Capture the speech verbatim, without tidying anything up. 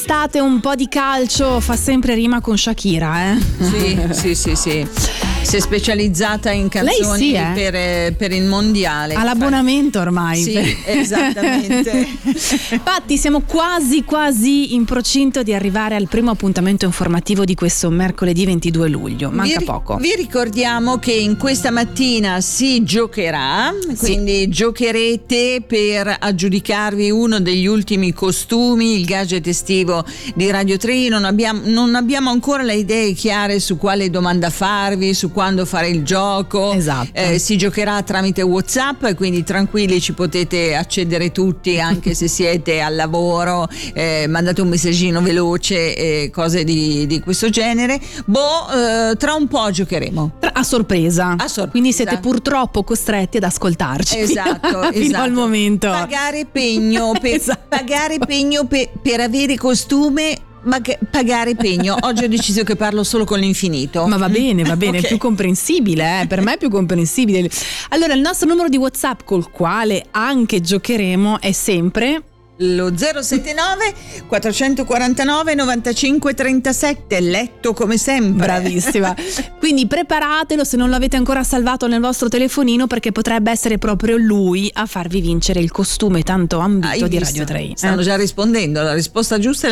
d'estate un po' di calcio fa sempre rima con Shakira, eh? Sì, sì, sì, sì. Si è specializzata in canzoni sì, eh? per, per il mondiale. Ha l'abbonamento ormai. Sì, esattamente. Infatti siamo quasi quasi in procinto di arrivare al primo appuntamento informativo di questo mercoledì ventidue luglio. Manca vi, poco. Vi ricordiamo che in questa mattina si giocherà, sì. Quindi giocherete per aggiudicarvi uno degli ultimi costumi, il gadget estivo di Radio tre. Non abbiamo, non abbiamo ancora le idee chiare su quale domanda farvi, su quando fare il gioco. Esatto. Eh, si giocherà tramite WhatsApp, quindi tranquilli, ci potete accedere tutti anche se siete al lavoro, eh, mandate un messaggino veloce, eh, cose di, di questo genere. Boh, eh, tra un po' giocheremo a sorpresa. a sorpresa, quindi siete purtroppo costretti ad ascoltarci. Esatto, fino esatto. al momento. Pagare pegno per, esatto. pagare pegno per, per avere costume. Ma che pagare pegno? Oggi ho deciso che parlo solo con l'infinito. Ma va bene, va bene, Okay. È più comprensibile, eh? Per me è più comprensibile. Allora, il nostro numero di WhatsApp col quale anche giocheremo è sempre lo zero sette nove quattrocentoquarantanove novantacinque trentasette, letto come sempre. Bravissima. Quindi preparatelo se non l'avete ancora salvato nel vostro telefonino, perché potrebbe essere proprio lui a farvi vincere il costume tanto ambito Hai di visto? Radio tre. Stanno eh? già rispondendo, la risposta giusta è